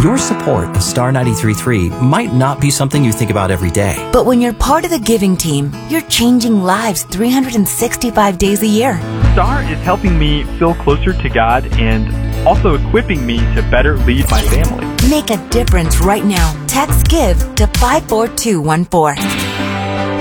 Your support of Star 93.3 might not be something you think about every day. But when you're part of the giving team, you're changing lives 365 days a year. Star is helping me feel closer to God and also equipping me to better lead my family. Make a difference right now. Text GIVE to 54214.